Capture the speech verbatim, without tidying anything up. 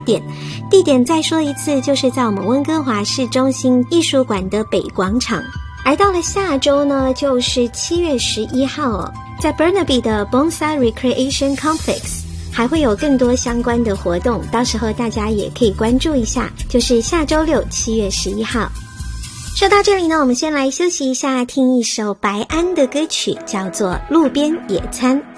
点。地点再说一次，就是在我们温哥华市中心艺术馆的北广场。而到了下周呢，就是七月十一号哦，在 Burnaby 的 Bonsai Recreation Complex 还会有更多相关的活动，到时候大家也可以关注一下，就是下周六七月十一号。说到这里呢，我们先来休息一下，听一首白安的歌曲，叫做《路边野餐》。